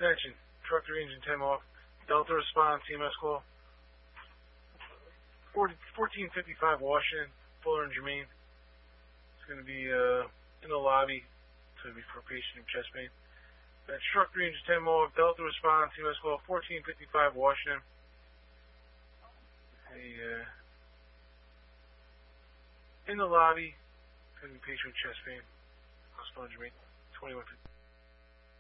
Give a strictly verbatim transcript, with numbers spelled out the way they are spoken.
Attention, truck three, engine ten off. Delta response, C M S call. fourteen fifty-five Washington, Fuller and Germain. It's going to be uh, in the lobby. It's going to be for a patient with chest pain. That's truck three, engine ten off. Delta response, C M S call. fourteen fifty-five Washington. A, uh, in the lobby. It's going to be patient with chest pain. Hospital and Germain. twenty-one fifty.